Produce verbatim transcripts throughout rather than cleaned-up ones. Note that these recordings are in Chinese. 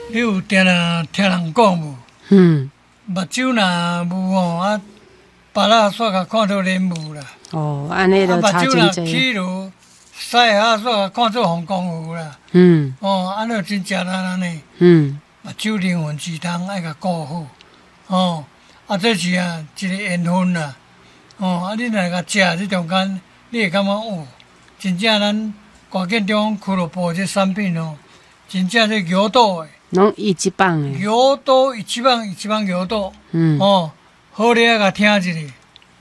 你有定定听人讲无？ 嗯， 目睭若无吼啊，巴拉煞甲看做莲雾啦。 哦，安尼啊， 就目睭若差真济。 起落晒啊，煞甲看做红光雾啦。 嗯哦，安尼真正难安尼。 嗯， 目睭灵魂之汤爱甲顾好。哦，啊，这是啊一个缘分啦。哦，啊，你若甲食这中间，你会感觉哦，真正咱关键中俱乐部这产品哦，真正这牛肚的。 拢一级棒诶。 牛肚一级棒，一级棒牛肚。 嗯。 哦，好咧，甲听一下。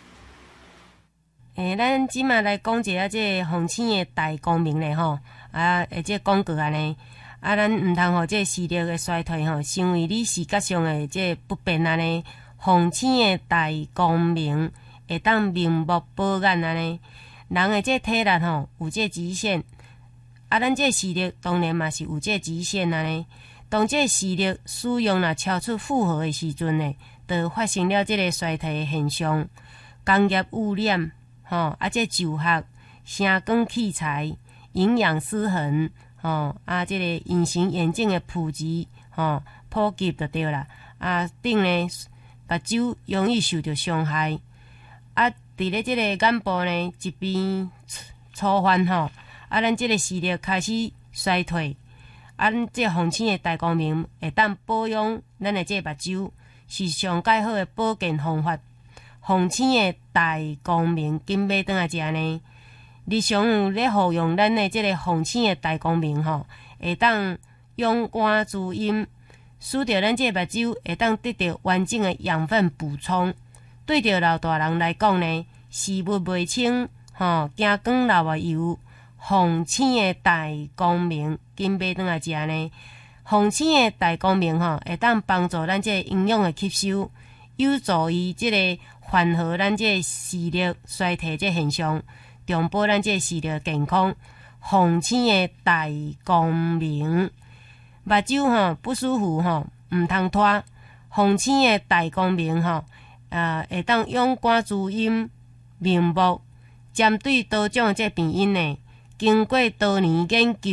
诶，咱即马来讲一下这风醒的大光明咧吼，啊，诶，这广告安尼，啊，咱毋通互这视力的衰退吼，成为你视觉上的这不便安尼。风醒的大光明会当明目保眼安尼，人的这体力吼有这极限，啊，咱这视力当然嘛是有这极限安尼。当这视力使用若超出负荷的时阵呢，就发生了这个衰退的现象。工业污染，吼、啊，这就学、声光器材、营养失衡，吼、啊，这个隐形眼镜的普及，吼、普及就对啦。啊，顶呢，目睭容易受到伤害。啊，伫咧这个眼部呢，一边粗犯吼，啊，咱这个视力开始衰退。啊，咱这风醒的大光明会当保养咱的这目睭，是上介好的保健方法。风醒的大光明，紧买转来食呢。日常有咧服用咱的这个风醒的大光明吼，会当勇敢滋阴，使着咱这目睭会当得到完整的养分补充。对着老大人来讲呢，视物袂清，吼，惊光流啊油。风醒的大光明，紧买转来食呢。风醒的大光明吼，会当帮助咱这营养的吸收，有助于这个缓和咱这视力衰退这现象，重保咱这视力健康。风醒的大光明，目睭吼不舒服吼，毋通拖。风醒的大光明吼，啊，会当勇敢滋阴明目，针对多种这病因呢。经过多年研究。